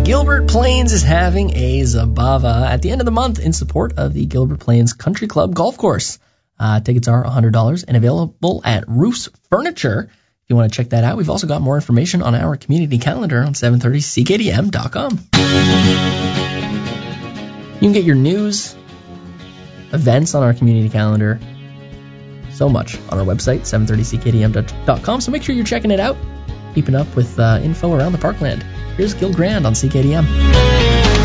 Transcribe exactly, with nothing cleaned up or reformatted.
Gilbert Plains is having a Zabava at the end of the month in support of the Gilbert Plains Country Club Golf Course. Uh, tickets are one hundred dollars and available at Roof's Furniture. If you want to check that out, we've also got more information on our community calendar on seven thirty C K D M dot com. You can get your news, events on our community calendar, so much on our website, seven thirty C K D M dot com, so make sure you're checking it out, keeping up with uh, info around the parkland. Here's Gil Grand on C K D M.